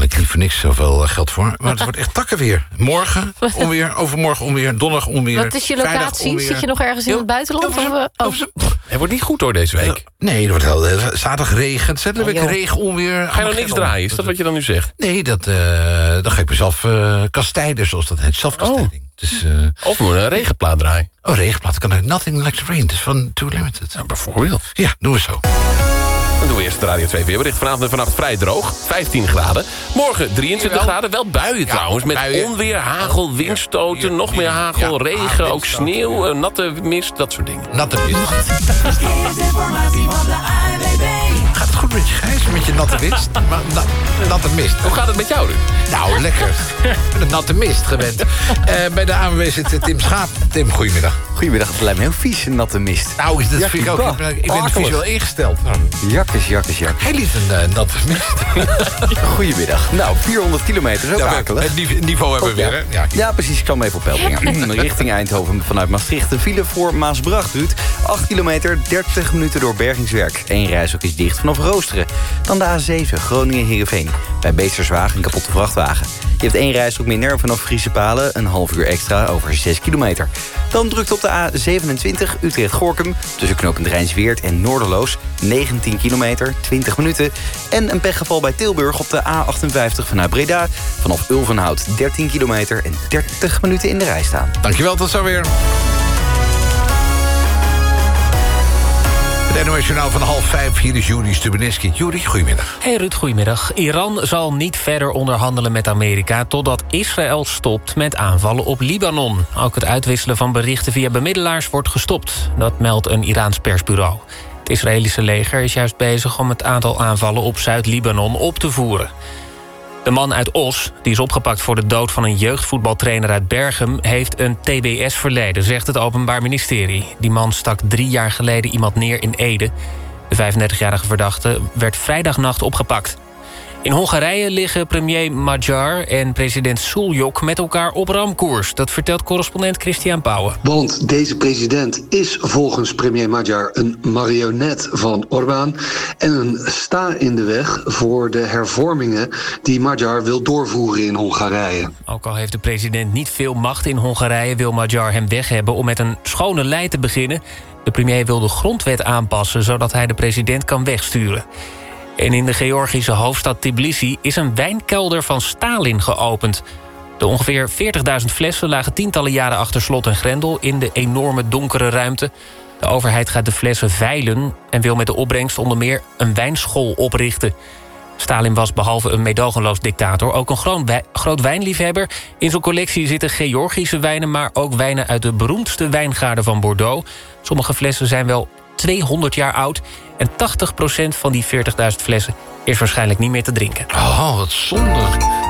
ik niet voor niks zoveel geld voor. Maar het wordt echt takkenweer. Morgen onweer, overmorgen onweer, donderdag onweer. Wat is je locatie? Zit je nog ergens in het buitenland? Het wordt niet goed door deze week. Nee, het wordt wel zaterdag regen. Het regen, onweer. Ga je nou niks draaien? Is dat wat je dan nu zegt? Nee, dan ga ik mezelf kastijden, zoals dat heet. Zelfkastijding. Dus, of moet een regenplaat draaien. Regenplaat kan ik. Nothing Like the Rain. Het is van Too Limited. Nou, bijvoorbeeld. Ja, doen we zo. Dan doen we eerst de Radio 2 weerbericht. Vanavond en vannacht vrij droog. 15 graden. Morgen 23 graden. Wel buien trouwens. Met onweer, hagel, windstoten. Nog meer hagel, regen, ook sneeuw, natte mist. Dat soort dingen. Natte mist. Gaat het goed met je, Gijs? Met je natte mist? Natte mist. Hoe gaat het met jou nu? Nou, lekker. Met een natte mist gewend. Bij de ANWB zit Tim Schaap. Tim, goedemiddag. Goedemiddag, het lijkt me heel vies, een natte mist. Nou, dat vind ik ook. Ik ben er visueel ingesteld. Jakkes. Hij liet een natte mist. Goedemiddag. Nou, 400 kilometer, zo akelig. Het niveau hebben we weer, hè? Ja, precies. Ik kan hem even op peil brengen. Richting Eindhoven vanuit Maastricht. Een file voor Maasbracht, Ruud. 8 kilometer, 30 minuten door bergingswerk. 1 reishok is dicht vanaf Roosteren. Dan de A7, Groningen-Heerenveen. Bij Beesterswagen een kapotte vrachtwagen. Je hebt 1 reishok minder vanaf Friese Palen. Een half uur extra over 6 kilometer. Dan drukt op de A27 Utrecht-Gorkum. Tussen knooppunt Rijnsweert en Noorderloos. 19 kilometer, 20 minuten. En een pechgeval bij Tilburg op de A58 vanuit Breda. Vanaf Ulvenhout 13 kilometer en 30 minuten in de rij staan. Dankjewel, tot zo weer. Het NOS-journaal van 4:30. Hier is Juri Stubenitski. Juri, goedemiddag. Hey Ruud, goedemiddag. Iran zal niet verder onderhandelen met Amerika totdat Israël stopt met aanvallen op Libanon. Ook het uitwisselen van berichten via bemiddelaars wordt gestopt. Dat meldt een Iraans persbureau. Het Israëlische leger is juist bezig om het aantal aanvallen op Zuid-Libanon op te voeren. De man uit Os, die is opgepakt voor de dood van een jeugdvoetbaltrainer uit Berchem, heeft een TBS-verleden, zegt het Openbaar Ministerie. Die man stak 3 jaar geleden iemand neer in Ede. De 35-jarige verdachte werd vrijdagnacht opgepakt. In Hongarije liggen premier Magyar en president Šuljok met elkaar op ramkoers. Dat vertelt correspondent Christian Pauwen. Want deze president is volgens premier Magyar een marionet van Orbán en een sta in de weg voor de hervormingen die Magyar wil doorvoeren in Hongarije. Ook al heeft de president niet veel macht in Hongarije, wil Magyar hem weg hebben om met een schone lei te beginnen. De premier wil de grondwet aanpassen zodat hij de president kan wegsturen. En in de Georgische hoofdstad Tbilisi is een wijnkelder van Stalin geopend. De ongeveer 40.000 flessen lagen tientallen jaren achter slot en grendel in de enorme donkere ruimte. De overheid gaat de flessen veilen en wil met de opbrengst onder meer een wijnschool oprichten. Stalin was behalve een meedogenloos dictator ook een groot wijnliefhebber. In zijn collectie zitten Georgische wijnen, maar ook wijnen uit de beroemdste wijngaarden van Bordeaux. Sommige flessen zijn wel 200 jaar oud en 80% van die 40.000 flessen is waarschijnlijk niet meer te drinken. Oh, wat zonde.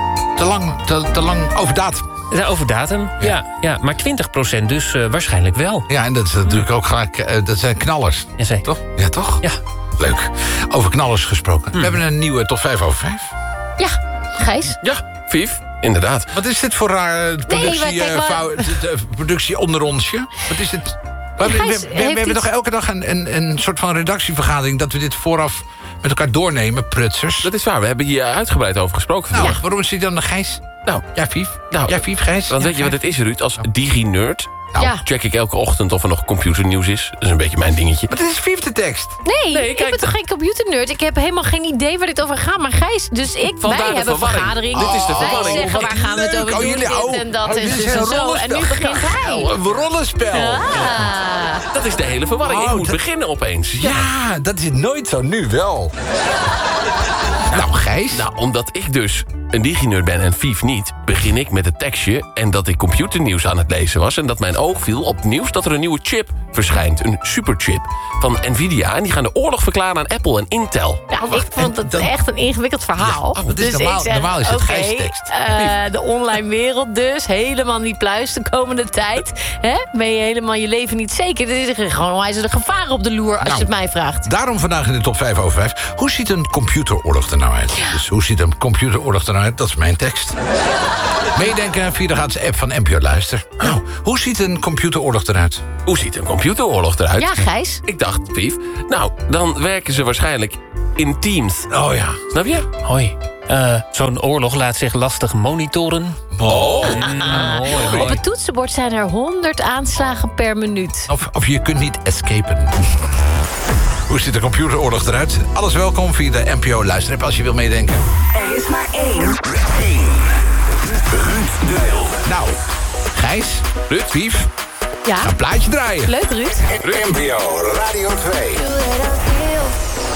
Te lang over datum. Over datum, ja, maar 20% dus waarschijnlijk wel. Ja, en dat is natuurlijk ook gelijk, dat zijn knallers. Ja, zeker. Toch? Ja, toch? Ja. Leuk. Over knallers gesproken. We hebben een nieuwe top 5 over 5. Ja, Gijs? Ja, Vief, inderdaad. Wat is dit voor raar productie onderonsje? Wat is dit? We hebben toch elke dag een soort van redactievergadering dat we dit vooraf met elkaar doornemen, prutsers. Dat is waar, we hebben hier uitgebreid over gesproken. Nou, waarom is dit dan de Gijs? Nou, ja, Vief. Ja, Vief, Gijs. Want weet je wat het is, Ruud? Als digi-nerd check ik elke ochtend of er nog computernieuws is. Dat is een beetje mijn dingetje. Maar dit is Vief de tekst. Nee, ik ben toch geen computernerd? Ik heb helemaal geen idee waar dit over gaat. Maar Gijs, dus wij hebben een vergadering. Dit is de verwarring. Wij zeggen, waar gaan we het over doen? Dit en dat en zo. En nu begint hij. Een rollenspel. Dat is de hele verwarring. Ik moet beginnen opeens. Ja, dat is nooit zo. Nu wel. Nou, Gijs? Nou, omdat ik dus een digi-nerd ben en Vief niet, begin ik met het tekstje en dat ik computernieuws aan het lezen was en dat mijn oog viel op het nieuws dat er een nieuwe chip verschijnt. Een superchip van Nvidia. En die gaan de oorlog verklaren aan Apple en Intel. Nou, ik vond het echt een ingewikkeld verhaal. Ja, dus normaal is het Gijs-tekst. De online wereld dus. Helemaal niet pluis de komende tijd. Ben je helemaal je leven niet zeker. Er is gewoon de gevaren op de loer als je het mij vraagt. Daarom vandaag in de top 5 over 5. Hoe ziet een computeroorlog er nou uit? Ja. Dus hoe ziet een computeroorlog er nou uit? Dat is mijn tekst. Meedenken via de gratis app van NPO Luister. Nou, hoe ziet een computeroorlog eruit? Hoe ziet een computeroorlog eruit? Ja, Gijs. Ik dacht, Vief, nou, dan werken ze waarschijnlijk in teams. Oh ja. Snap je? Hoi. Zo'n oorlog laat zich lastig monitoren. Op het toetsenbord zijn er 100 aanslagen per minuut. Of je kunt niet escapen. Hoe ziet de computeroorlog eruit? Alles welkom via de NPO luisterapp als je wil meedenken. Er is maar één. Ruud de Wild. Nou, Gijs, Ruud, Pief, Ja, een plaatje draaien. leuk Ruud. NPO Radio 2.